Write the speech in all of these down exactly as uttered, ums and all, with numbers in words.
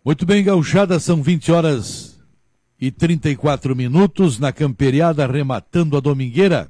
Muito bem, gauchada, são vinte horas e trinta e quatro minutos na camperiada, arrematando a domingueira.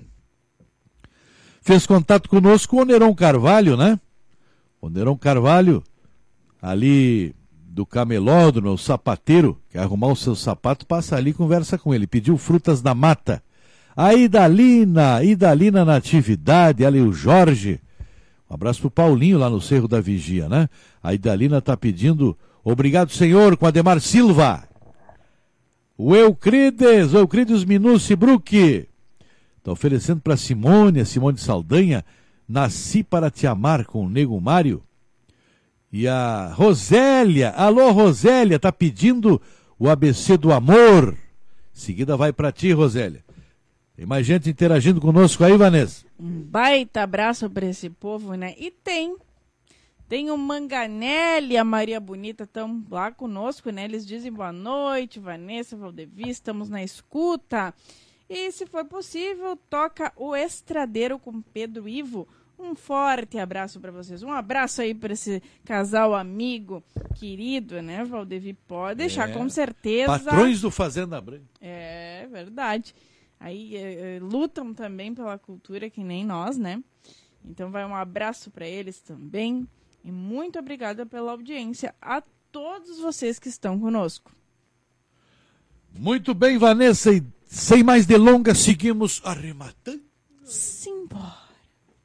Fez contato conosco o Neron Carvalho, né? O Neron Carvalho, ali do camelódromo, o sapateiro, quer arrumar o seu sapato, passa ali e conversa com ele. Pediu frutas da mata. A Idalina, Idalina Natividade, ali o Jorge. Um abraço pro Paulinho lá no Cerro da Vigia, né? A Idalina tá pedindo, obrigado senhor, com Ademar Silva. O Eucrides, o Eucrides Minucci Bruck. Tá oferecendo para Simone, a Simone Saldanha, Nasci para Te Amar, com o Nego Mário. E a Rosélia, alô Rosélia, tá pedindo o A B C do Amor. Em seguida vai para ti, Rosélia. Tem mais gente interagindo conosco aí, Vanessa? Um baita abraço para esse povo, né? E tem, tem o Manganelli e a Maria Bonita estão lá conosco, né? Eles dizem boa noite, Vanessa, Valdevi, estamos na escuta. E se for possível, toca o Estradeiro com Pedro Ivo. Um forte abraço para vocês. Um abraço aí para esse casal amigo, querido, né, Valdevi? Pode deixar, é, com certeza. Patrões do Fazenda Branca. É, verdade. Aí é, é, lutam também pela cultura, que nem nós, né? Então vai um abraço para eles também. E muito obrigada pela audiência a todos vocês que estão conosco. Muito bem, Vanessa, e sem mais delongas, seguimos arrematando. Simbora.